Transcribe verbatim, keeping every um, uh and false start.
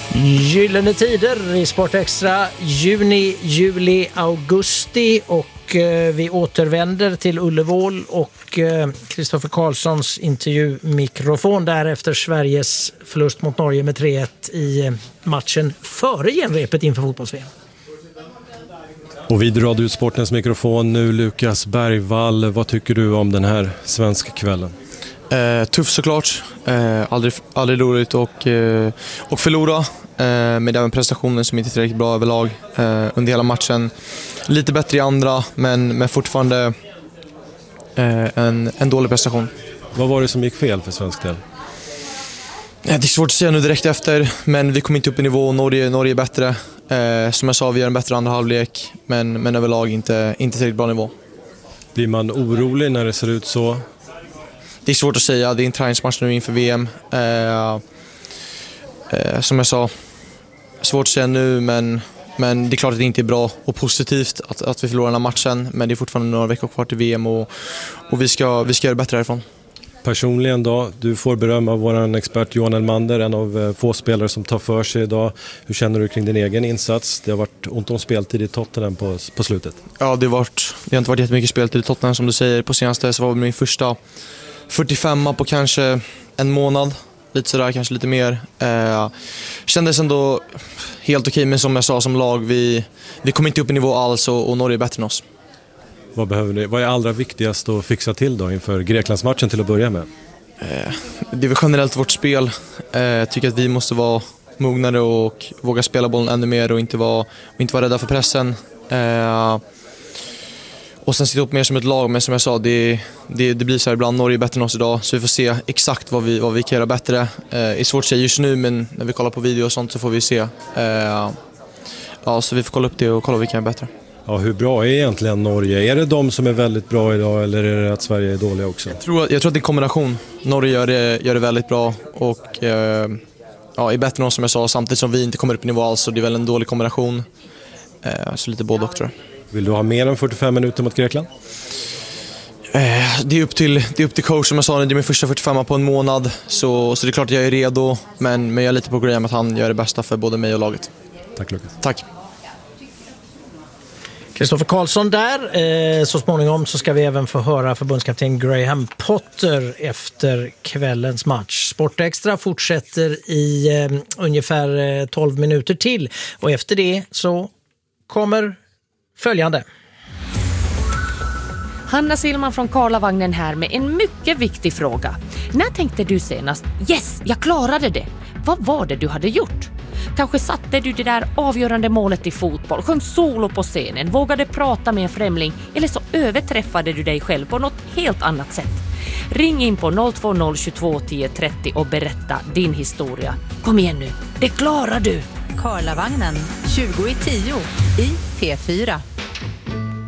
Gyllene tider i Sport Extra, juni, juli, augusti och eh, vi återvänder till Ullevål och Kristoffer eh, Karlssons intervjumikrofon där efter Sveriges förlust mot Norge med tre ett i eh, matchen före genrepet inför fotbolls-V M. Och vid Radio Sportens mikrofon nu Lukas Bergvall, vad tycker du om den här svenska kvällen? Eh, tuff såklart, eh, aldrig, aldrig roligt och, eh, och förlora eh, med även prestationen som inte är tillräckligt bra överlag eh, under hela matchen. Lite bättre i andra men, men fortfarande eh, en, en dålig prestation. Vad var det som gick fel för svensk del? Det är svårt att säga nu direkt efter, men vi kom inte upp i nivå. Norge, Norge är bättre. Eh, som jag sa, vi gör en bättre andra halvlek men, men överlag inte, inte tillräckligt bra nivå. Blir man orolig när det ser ut så? Det är svårt att säga, det är en träningsmatch nu inför V M. Eh, eh, som jag sa, svårt att säga nu, men, men det är klart att det inte är bra och positivt att, att vi förlorar den här matchen. Men det är fortfarande några veckor kvar till V M och, och vi, ska, vi ska göra bättre härifrån. Personligen då, du får beröm av vår expert Johan Elmander, en av få spelare som tar för sig idag. Hur känner du kring din egen insats? Det har varit ont om speltid i Tottenham på, på slutet. Ja, det har, varit, det har inte varit jättemycket speltid i Tottenham som du säger. På senaste så var det min första fyrtiofem på kanske en månad, lite sådär, kanske lite mer. Eh, kändes ändå helt okej, men som jag sa, som lag, vi, vi kom inte upp i nivå alls och, och Norge är bättre än oss. Vad behöver ni? Vad är allra viktigast att fixa till då inför Greklandsmatchen till att börja med? Eh, det är väl generellt vårt spel. Eh, jag tycker att vi måste vara mognare och våga spela bollen ännu mer och inte vara, och inte vara rädda för pressen. Eh, Och sen sitta upp mer som ett lag, men som jag sa, det, det, det blir så här ibland. Norge är bättre än oss idag, så vi får se exakt vad vi, vad vi kan göra bättre. Eh, det är svårt att säga just nu, men när vi kollar på video och sånt så får vi se. Eh, ja, så vi får kolla upp det och kolla vad vi kan göra bättre. Ja, hur bra är egentligen Norge? Är det de som är väldigt bra idag eller är det att Sverige är dåliga också? Jag tror, jag tror att det är en kombination. Norge gör det, gör det väldigt bra och eh, ja, är bättre än oss som jag sa, samtidigt som vi inte kommer upp i nivå alls, så det är väl en dålig kombination. Eh, så lite både och, tror jag. Vill du ha mer än fyrtiofem minuter mot Grekland? Eh, det, är upp till, det är upp till coach, som jag sa, det är min första fyrtiofem på en månad. Så, så det är klart att jag är redo, men, men jag är lite på Graham att han gör det bästa för både mig och laget. Tack Lukas. Tack. Kristoffer Karlsson där. Eh, så småningom så ska vi även få höra förbundskapten Graham Potter efter kvällens match. Sport Extra fortsätter i eh, ungefär eh, tolv minuter till. Och efter det så kommer följande. Hanna Silman från Karlavagnen här med en mycket viktig fråga. När tänkte du senast, yes, jag klarade det? Vad var det du hade gjort? Kanske satte du det där avgörande målet i fotboll, sjöng solo på scenen, vågade prata med en främling eller så överträffade du dig själv på något helt annat sätt. Ring in på noll två noll tjugotvå tio trettio och berätta din historia. Kom igen nu, det klarar du! Karlavagnen tjugo i tio i P fyra.